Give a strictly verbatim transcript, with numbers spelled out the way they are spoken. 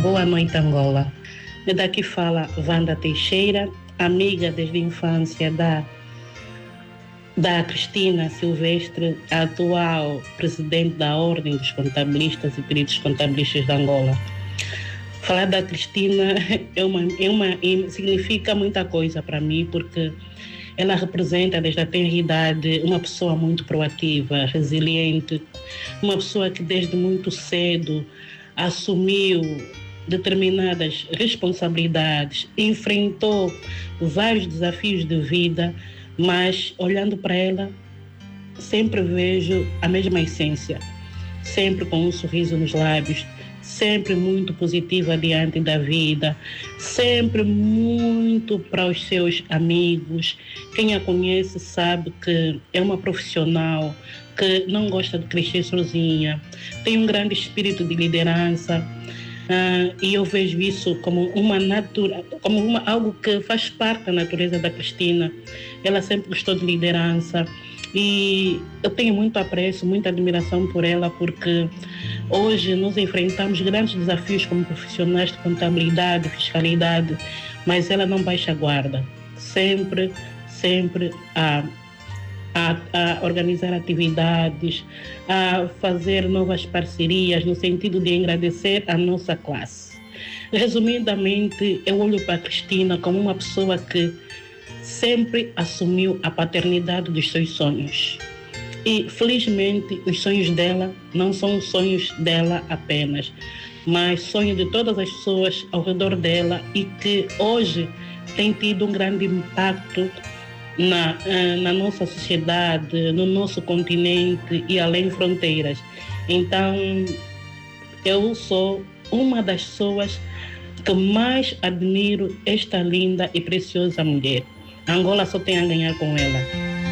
Boa noite, Angola. E daqui fala Wanda Teixeira, amiga desde a infância da, da Cristina Silvestre, atual presidente da Ordem dos Contabilistas e Peritos Contabilistas de Angola. Falar da Cristina é uma, é uma, é, significa muita coisa para mim, porque ela representa desde a tenra idade uma pessoa muito proativa, resiliente, uma pessoa que desde muito cedo assumiu determinadas responsabilidades, enfrentou vários desafios de vida, mas olhando para ela sempre vejo a mesma essência, sempre com um sorriso nos lábios, sempre muito positiva diante da vida, sempre muito para os seus amigos. Quem a conhece sabe que é uma profissional que não gosta de crescer sozinha, tem um grande espírito de liderança, uh, e eu vejo isso como uma natura, como uma, algo que faz parte da natureza da Cristina. Ela sempre gostou de liderança e eu tenho muito apreço, muita admiração por ela, porque hoje nós enfrentamos grandes desafios como profissionais de contabilidade, fiscalidade, mas ela não baixa a guarda, sempre, sempre a, a, a organizar atividades, a fazer novas parcerias no sentido de engrandecer a nossa classe. Resumidamente, eu olho para a Cristina como uma pessoa que sempre assumiu a paternidade dos seus sonhos. E, felizmente, os sonhos dela não são os sonhos dela apenas, mas sonhos de todas as pessoas ao redor dela e que hoje tem tido um grande impacto na, na nossa sociedade, no nosso continente e além fronteiras. Então, eu sou uma das pessoas que mais admiro esta linda e preciosa mulher. A Angola só tem a ganhar com ela.